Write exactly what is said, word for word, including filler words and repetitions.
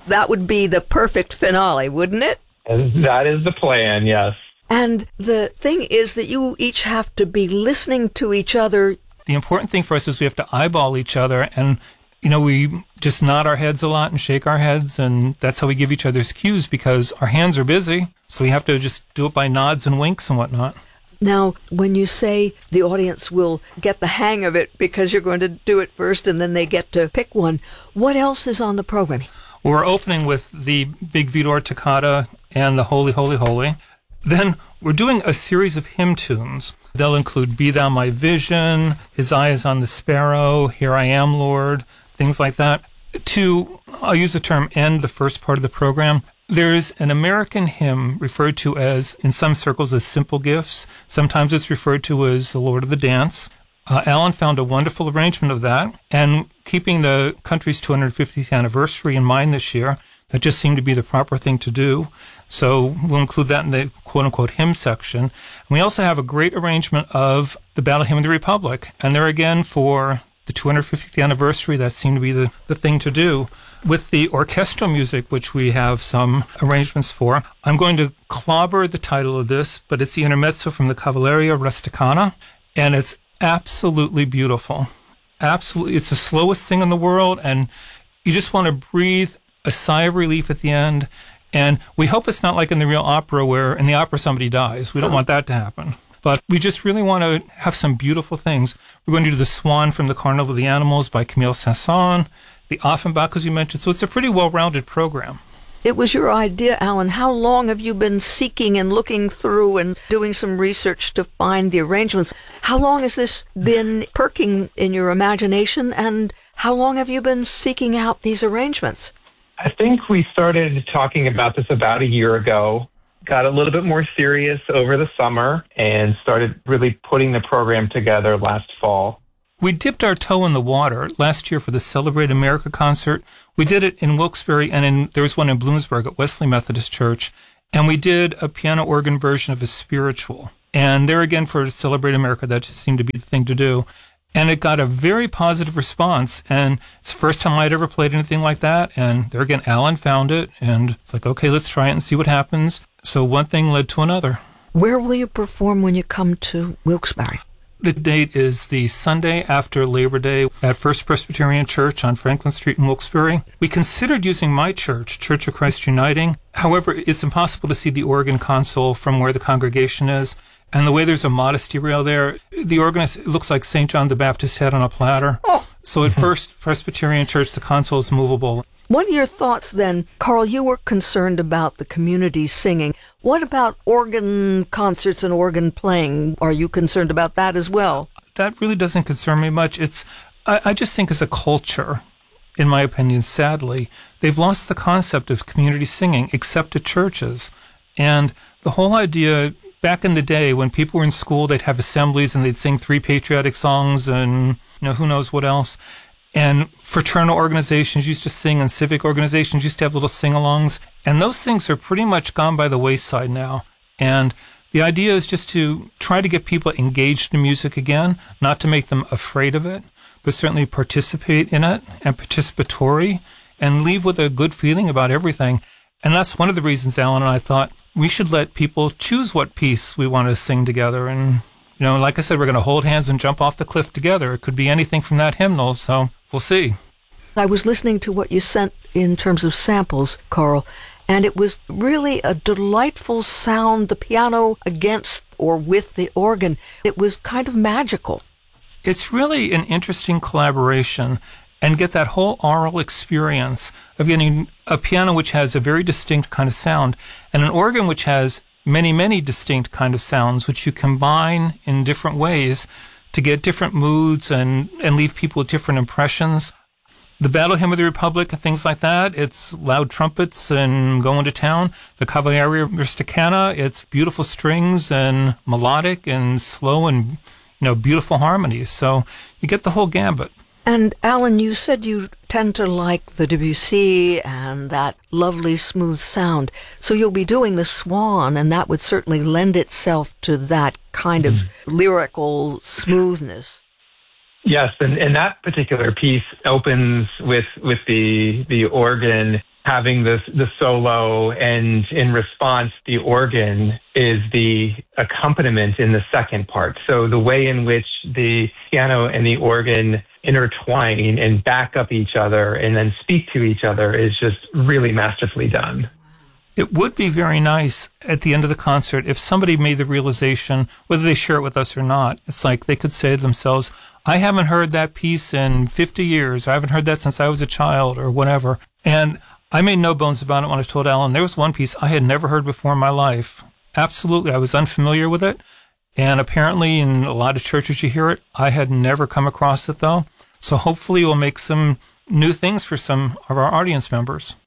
that would be the perfect finale, wouldn't it? That is the plan, yes. And the thing is that you each have to be listening to each other. The important thing for us is we have to eyeball each other, and, you know, we just nod our heads a lot and shake our heads, and that's how we give each other's cues, because our hands are busy, so we have to just do it by nods and winks and whatnot. Now, when you say the audience will get the hang of it because you're going to do it first and then they get to pick one, what else is on the program? Well, we're opening with the Big Vidor Toccata and the Holy, Holy, Holy. Then we're doing a series of hymn tunes. They'll include Be Thou My Vision, His Eye is on the Sparrow, Here I Am, Lord, things like that. To, I'll use the term end the first part of the program, there's an American hymn referred to as, in some circles, as Simple Gifts. Sometimes it's referred to as The Lord of the Dance. Uh, Alan found a wonderful arrangement of that, and keeping the country's two hundred fiftieth anniversary in mind this year, that just seemed to be the proper thing to do. So we'll include that in the quote-unquote hymn section. And we also have a great arrangement of the Battle Hymn of the Republic. And there again, for the two hundred fiftieth anniversary, that seemed to be the, the thing to do. With the orchestral music, which we have some arrangements for, I'm going to clobber the title of this, but it's the intermezzo from the Cavalleria Rusticana, and it's absolutely beautiful. Absolutely. It's the slowest thing in the world, and you just want to breathe a sigh of relief at the end. And we hope it's not like in the real opera where in the opera somebody dies. We don't want that to happen. But we just really want to have some beautiful things. We're going to do The Swan from the Carnival of the Animals by Camille Saint-Saëns, the Offenbach, as you mentioned. So it's a pretty well-rounded program. It was your idea, Alan. How long have you been seeking and looking through and doing some research to find the arrangements? How long has this been perking in your imagination, and how long have you been seeking out these arrangements? I think we started talking about this about a year ago, got a little bit more serious over the summer, and started really putting the program together last fall. We dipped our toe in the water last year for the Celebrate America concert. We did it in Wilkes-Barre, and in, there was one in Bloomsburg at Wesley Methodist Church, and we did a piano organ version of a spiritual. And there again, for Celebrate America, that just seemed to be the thing to do. And it got a very positive response, and it's the first time I'd ever played anything like that. And there again, Alan found it, and it's like, okay, let's try it and see what happens. So one thing led to another. Where will you perform when you come to Wilkes-Barre? The date is the Sunday after Labor Day at First Presbyterian Church on Franklin Street in Wilkes-Barre. We considered using my church, Church of Christ Uniting. However, it's impossible to see the organ console from where the congregation is. And the way there's a modesty rail there, the organist, it looks like Saint John the Baptist head on a platter. Oh. So at First Presbyterian Church, the console is movable. What are your thoughts then? Carl, you were concerned about the community singing. What about organ concerts and organ playing? Are you concerned about that as well? That really doesn't concern me much. It's, I, I just think as a culture, in my opinion, sadly, they've lost the concept of community singing, except at churches. And the whole idea, back in the day when people were in school, they'd have assemblies and they'd sing three patriotic songs and, you know, who knows what else. And fraternal organizations used to sing, and civic organizations used to have little sing-alongs. And those things are pretty much gone by the wayside now. And the idea is just to try to get people engaged in music again, not to make them afraid of it, but certainly participate in it and participatory and leave with a good feeling about everything. And that's one of the reasons Alan and I thought we should let people choose what piece we want to sing together. And, you know, like I said, we're going to hold hands and jump off the cliff together. It could be anything from that hymnal, so we'll see. I was listening to what you sent in terms of samples, Carl, and it was really a delightful sound, the piano against or with the organ. It was kind of magical. It's really an interesting collaboration, and get that whole aural experience of getting a piano which has a very distinct kind of sound and an organ which has many, many distinct kind of sounds, which you combine in different ways to get different moods and, and leave people with different impressions. The Battle Hymn of the Republic and things like that, it's loud trumpets and going to town. The Cavalleria Rusticana, it's beautiful strings and melodic and slow and, you know, beautiful harmonies. So you get the whole gambit. And Alan, you said you tend to like the Debussy and that lovely smooth sound. So you'll be doing the Swan, and that would certainly lend itself to that kind of lyrical smoothness. Yes, and, and that particular piece opens with with the the organ having this the solo, and in response, the organ is the accompaniment in the second part. So the way in which the piano and the organ intertwine and back up each other and then speak to each other is just really masterfully done. It would be very nice at the end of the concert if somebody made the realization, whether they share it with us or not. It's like they could say to themselves, I haven't heard that piece in fifty years. I haven't heard that since I was a child or whatever. And I made no bones about it when I told Alan there was one piece I had never heard before in my life. Absolutely. I was unfamiliar with it. And apparently in a lot of churches you hear it. I had never come across it though. So hopefully we'll make some new things for some of our audience members.